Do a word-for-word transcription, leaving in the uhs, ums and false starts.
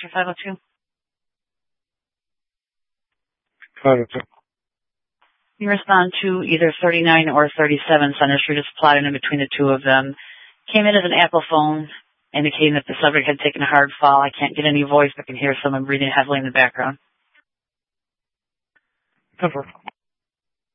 to five oh two. five oh two. You respond to either thirty-nine or thirty-seven. Center Street is plotted in between the two of them. Came in as an Apple phone, indicating that the subject had taken a hard fall. I can't get any voice, but can hear someone breathing heavily in the background. Confirm.